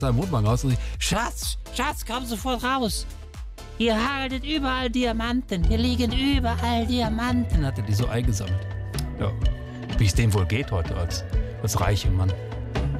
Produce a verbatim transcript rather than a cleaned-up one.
seinem Wohnwagen raus und sagt, Schatz, Schatz, komm sofort raus. Hier hagelt überall Diamanten. Hier liegen überall Diamanten. hat er die so eingesammelt. Ja, wie es dem wohl geht heute als, als reicher Mann.